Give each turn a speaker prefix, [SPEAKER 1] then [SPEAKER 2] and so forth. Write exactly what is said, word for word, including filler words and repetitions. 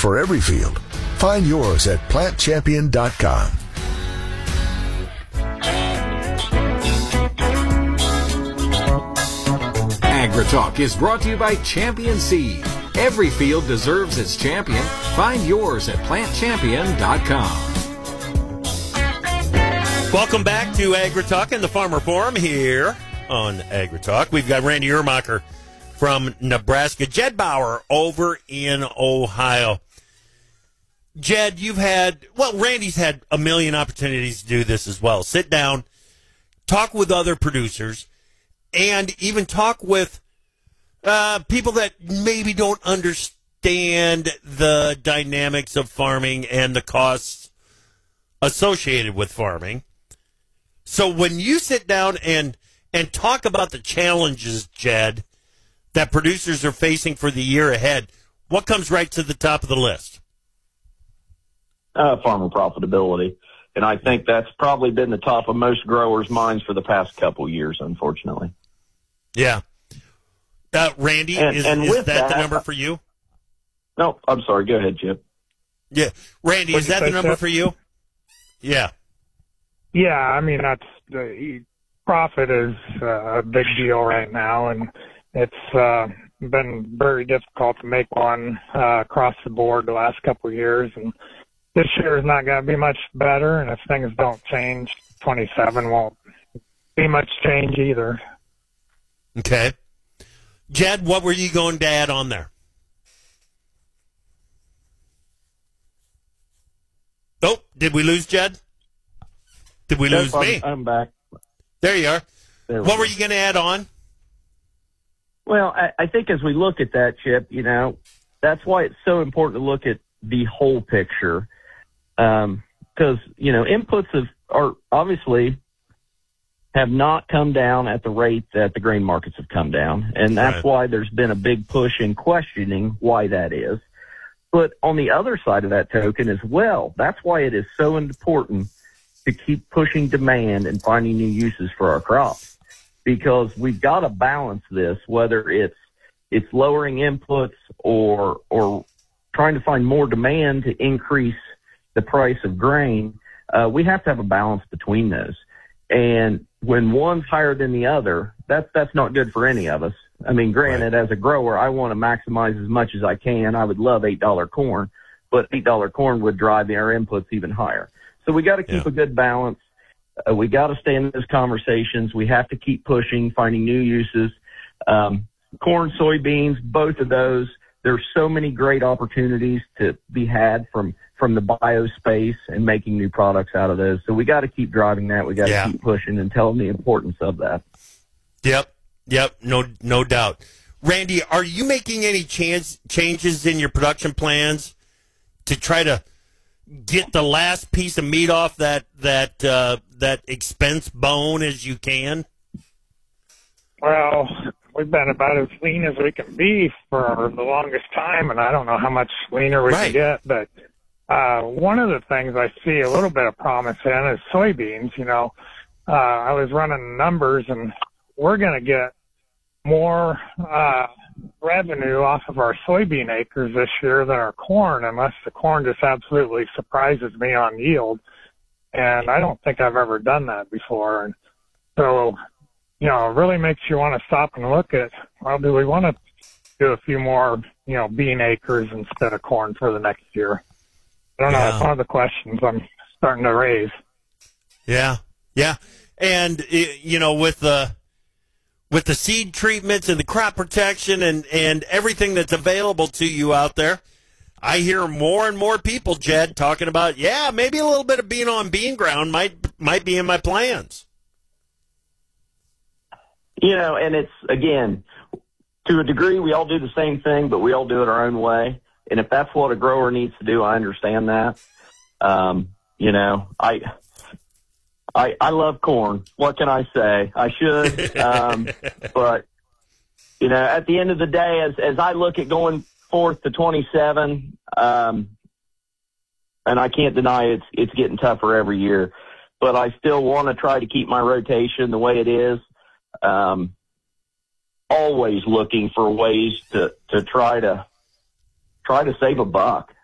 [SPEAKER 1] for every field. Find yours at plant champion dot com.
[SPEAKER 2] AgriTalk is brought to you by Champion Seed. Every field deserves its champion. Find yours at plant champion dot com.
[SPEAKER 3] Welcome back to AgriTalk and the Farmer Forum here on AgriTalk. We've got Randy Ermacher from Nebraska, Jed Bauer over in Ohio. Jed, you've had, well, Randy's had a million opportunities to do this as well. Sit down, talk with other producers, and even talk with uh, people that maybe don't understand the dynamics of farming and the costs associated with farming. So when you sit down and and talk about the challenges, Jed, that producers are facing for the year ahead, what comes right to the top of the list?
[SPEAKER 4] Uh, farmer profitability. And I think that's probably been the top of most growers' minds for the past couple years, unfortunately.
[SPEAKER 3] Yeah. Uh, Randy,
[SPEAKER 4] and,
[SPEAKER 3] is,
[SPEAKER 4] and
[SPEAKER 3] is
[SPEAKER 4] with
[SPEAKER 3] that,
[SPEAKER 4] that
[SPEAKER 3] the number for you?
[SPEAKER 4] No, I'm sorry. Go ahead, Chip.
[SPEAKER 3] Yeah. Randy,
[SPEAKER 5] What'd
[SPEAKER 3] is that
[SPEAKER 5] say,
[SPEAKER 3] the number
[SPEAKER 5] Chip?
[SPEAKER 3] for you? Yeah.
[SPEAKER 5] Yeah, I mean, that's the profit is uh, a big deal right now, and it's uh, been very difficult to make one uh, across the board the last couple of years, and this year is not going to be much better, and if things don't change, twenty-seven won't be much change either.
[SPEAKER 3] Okay. Jed, what were you going to add on there? Oh, did we lose Jed? Did we
[SPEAKER 4] Nope,
[SPEAKER 3] lose
[SPEAKER 4] I'm,
[SPEAKER 3] me?
[SPEAKER 4] I'm back.
[SPEAKER 3] There you are.
[SPEAKER 4] There we
[SPEAKER 3] What
[SPEAKER 4] go.
[SPEAKER 3] were you going to add on?
[SPEAKER 4] Well, I, I think as we look at that, Chip, you know, that's why it's so important to look at the whole picture. Um, because, you know, inputs have, are obviously have not come down at the rate that the grain markets have come down. And that's
[SPEAKER 3] Right.
[SPEAKER 4] why there's been a big push in questioning why that is. But on the other side of that token as well, that's why it is so important to keep pushing demand and finding new uses for our crops, because we've got to balance this, whether it's it's lowering inputs or or trying to find more demand to increase the price of grain. Uh, we have to have a balance between those. And when one's higher than the other, that's that's not good for any of us. I mean, granted, right. As a grower, I want to maximize as much as I can. I would love eight dollar corn, but eight dollar corn would drive our inputs even higher. So we got to keep
[SPEAKER 3] Yeah.
[SPEAKER 4] a good balance. Uh, we got to stay in those conversations. We have to keep pushing, finding new uses. Um, corn, soybeans, both of those. There's so many great opportunities to be had from, from the bio space and making new products out of those. So we got to keep driving that. We got to
[SPEAKER 3] Yeah.
[SPEAKER 4] keep pushing and tell them the importance of that.
[SPEAKER 3] Yep. Yep. No, no doubt. Randy, are you making any chance, changes in your production plans to try to get the last piece of meat off that, that, uh, that expense bone as you can?
[SPEAKER 5] Well, we've been about as lean as we can be for the longest time, and I don't know how much leaner we
[SPEAKER 3] Right.
[SPEAKER 5] can get. But uh, one of the things I see a little bit of promise in is soybeans. You know, uh, I was running numbers, and we're going to get more uh, revenue off of our soybean acres this year than our corn, unless the corn just absolutely surprises me on yield. And I don't think I've ever done that before. And so, you know, it really makes you want to stop and look at, well, do we want to do a few more, you know, bean acres instead of corn for the next year? I don't know.
[SPEAKER 3] Yeah.
[SPEAKER 5] It's one of the questions I'm starting to raise.
[SPEAKER 3] Yeah. Yeah. And, i- you know, with the, with the seed treatments and the crop protection and, and everything that's available to you out there, I hear more and more people, Jed, talking about, yeah, maybe a little bit of bean on bean ground might might be in my plans.
[SPEAKER 4] You know, and it's, again, to a degree, we all do the same thing, but we all do it our own way. And if that's what a grower needs to do, I understand that. Um, you know, I, I, I love corn. What can I say? I should. Um, but, you know, at the end of the day, as, as I look at going forth to twenty-seven, um, and I can't deny it's, it's getting tougher every year, but I still want to try to keep my rotation the way it is. Um, always looking for ways to, to try to, try to save a buck.